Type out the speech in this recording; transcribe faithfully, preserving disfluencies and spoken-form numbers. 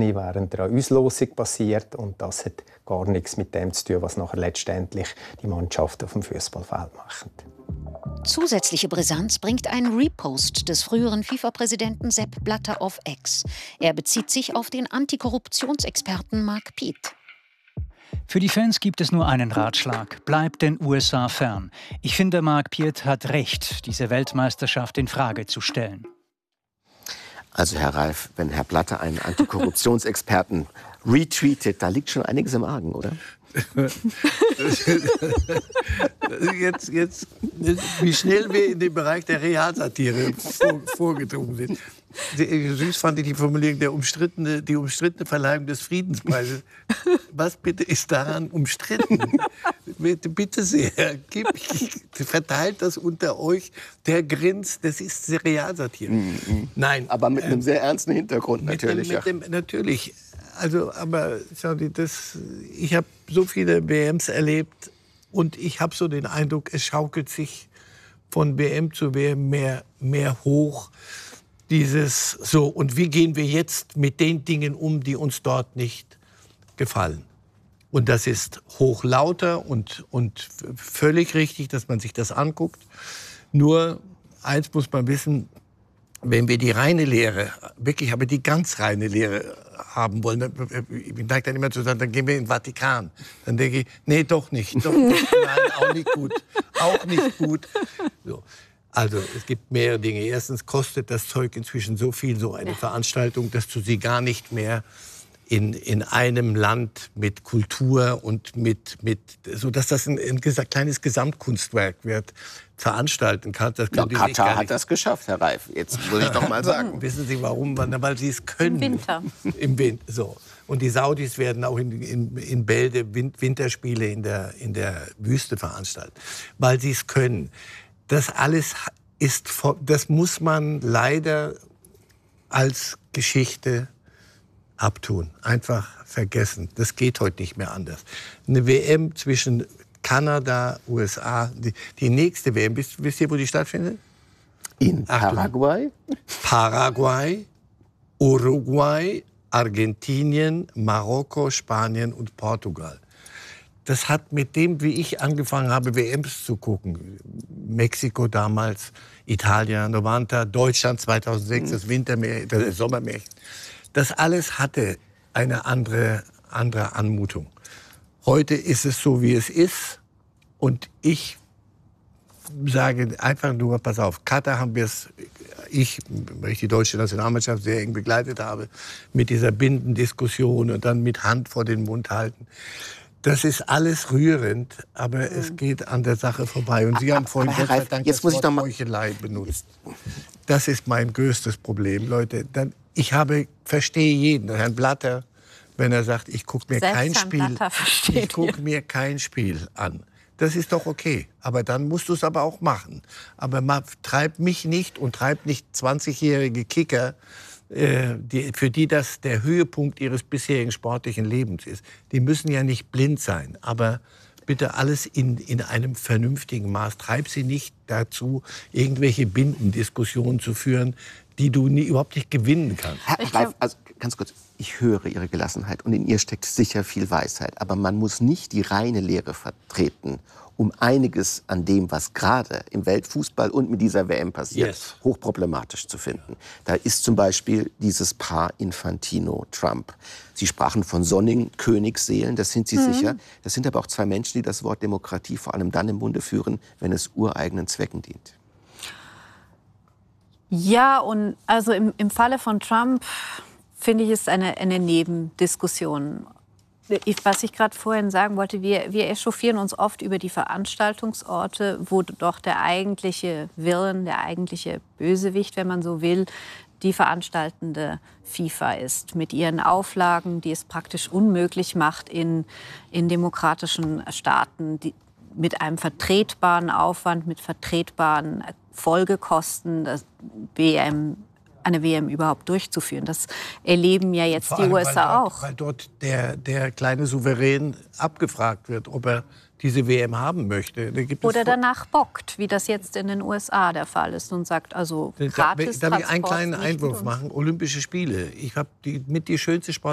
Tribüne während einer Auslosung passiert. Und das hat gar nichts mit dem zu tun, was nachher letztendlich die Mannschaft auf dem Fußballfeld macht. Zusätzliche Brisanz bringt ein Repost des früheren FIFA-Präsidenten Sepp Blatter auf X. Er bezieht sich auf den Antikorruptionsexperten Mark Piet. Für die Fans gibt es nur einen Ratschlag: Bleibt den U S A fern. Ich finde, Mark Piet hat recht, diese Weltmeisterschaft in Frage zu stellen. Also Herr Reif, wenn Herr Blatter einen Antikorruptionsexperten retweetet, da liegt schon einiges im Argen, oder? jetzt, jetzt, wie schnell wir in den Bereich der Realsatire vor, vorgedrungen sind. Süß fand ich die Formulierung, der umstrittene, die umstrittene Verleihung des Friedenspreises. Was bitte ist daran umstritten? Bitte, bitte sehr, gib, verteilt das unter euch. Der grinst, das ist Realsatire. Mhm. Nein, aber mit einem sehr ernsten Hintergrund natürlich. Mit dem, mit dem, natürlich. Also, aber schau dir, das, ich habe so viele W Ms erlebt und ich habe so den Eindruck, es schaukelt sich von W M zu W M mehr, mehr hoch. Dieses so, und wie gehen wir jetzt mit den Dingen um, die uns dort nicht gefallen? Und das ist hochlauter und, und völlig richtig, dass man sich das anguckt. Nur eins muss man wissen: Wenn wir die reine Lehre, wirklich aber die ganz reine Lehre haben wollen, ich neige dann immer zu sagen, dann gehen wir in den Vatikan. Dann denke ich, nee, doch nicht, doch nicht, nein, auch nicht gut, auch nicht gut. So. Also es gibt mehrere Dinge. Erstens kostet das Zeug inzwischen so viel, so eine Veranstaltung, dass du sie gar nicht mehr in, in einem Land mit Kultur und mit, mit so dass das ein, ein kleines Gesamtkunstwerk wird, veranstalten kann. Das ja, Katar hat das geschafft, Herr Reif. Jetzt muss ich doch mal sagen. Wissen Sie warum? Weil sie es können. Im Winter. Im Winter. So. Und die Saudis werden auch in, in, in Bälde Winterspiele in der, in der Wüste veranstalten, weil sie es können. Das alles ist, das muss man leider als Geschichte abtun, einfach vergessen. Das geht heute nicht mehr anders. Eine W M zwischen Kanada, U S A, die, die nächste W M, wisst, wisst ihr, wo die stattfindet? In Paraguay? Paraguay, Uruguay, Argentinien, Marokko, Spanien und Portugal. Das hat mit dem, wie ich angefangen habe, W Ms zu gucken, Mexiko damals, Italien, Novanta, Deutschland zweitausendsechs, das Wintermärchen, das Sommermärchen, das alles hatte eine andere, andere Anmutung. Heute ist es so, wie es ist. Und ich sage einfach nur, pass auf, Katar haben wir es, ich, weil ich die deutsche Nationalmannschaft sehr eng begleitet habe, mit dieser Bindendiskussion und dann mit Hand vor den Mund halten. Das ist alles rührend, aber mhm. es geht an der Sache vorbei. Und Sie haben vorhin Gott sei Dank das Wort Heuchelei benutzt. Das ist mein größtes Problem, Leute. Dann, ich habe, verstehe jeden, Herrn Blatter, wenn er sagt, ich gucke mir Selbst kein Herrn Spiel, Blatter versteht ich gucke mir kein Spiel an. Das ist doch okay. Aber dann musst du es aber auch machen. Aber man, treib mich nicht und treib nicht zwanzigjährige Kicker, äh, die, für die das der Höhepunkt ihres bisherigen sportlichen Lebens ist. Die müssen ja nicht blind sein. Aber bitte alles in, in einem vernünftigen Maß. Treib sie nicht dazu, irgendwelche Bindendiskussionen zu führen, die du nie, überhaupt nicht gewinnen kannst. Herr Reif, also ganz kurz, ich höre Ihre Gelassenheit und in ihr steckt sicher viel Weisheit. Aber man muss nicht die reine Lehre vertreten, um einiges an dem, was gerade im Weltfußball und mit dieser W M passiert, yes. hochproblematisch zu finden. Da ist zum Beispiel dieses Paar Infantino-Trump. Sie sprachen von sonnigen Königsseelen, das sind Sie mhm. sicher. Das sind aber auch zwei Menschen, die das Wort Demokratie vor allem dann im Munde führen, wenn es ureigenen Zwecken dient. Ja, und also im, im Falle von Trump finde ich es eine, eine Nebendiskussion. Ich, was ich gerade vorhin sagen wollte, wir, wir echauffieren uns oft über die Veranstaltungsorte, wo doch der eigentliche Villain, der eigentliche Bösewicht, wenn man so will, die veranstaltende FIFA ist. Mit ihren Auflagen, die es praktisch unmöglich macht, in, in demokratischen Staaten, die, mit einem vertretbaren Aufwand, mit vertretbaren Folgekosten, das W M, eine W M überhaupt durchzuführen. Das erleben ja jetzt die U S A auch. Weil dort der, der kleine Souverän abgefragt wird, ob er diese W M haben möchte. Da gibt Oder danach bockt, wie das jetzt in den U S A der Fall ist und sagt, also gratis Darf ich einen kleinen Einwurf machen? Olympische Spiele. Ich habe die, mit die schönste Sport